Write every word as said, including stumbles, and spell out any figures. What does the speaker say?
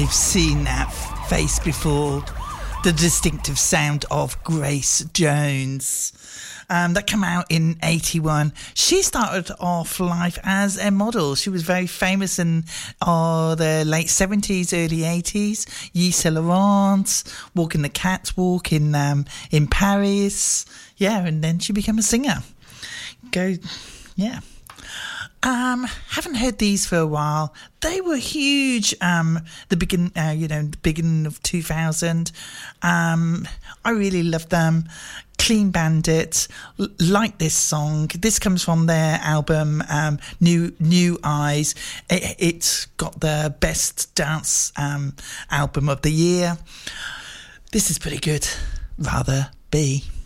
I've seen that face before. The distinctive sound of Grace Jones. Um, that came out in eighty-one. She started off life as a model. She was very famous in uh, the late seventies, early eighties. Yves Saint Laurent, walking the catwalk in um, in Paris. Yeah, and then she became a singer. Go, yeah. Um, haven't heard these for a while. They were huge. Um, the begin, uh, you know, the beginning of two thousand. Um, I really loved them. Clean Bandit, L- like this song. This comes from their album um, New New Eyes. It, it got the best dance um, album of the year. This is pretty good. Rather Be.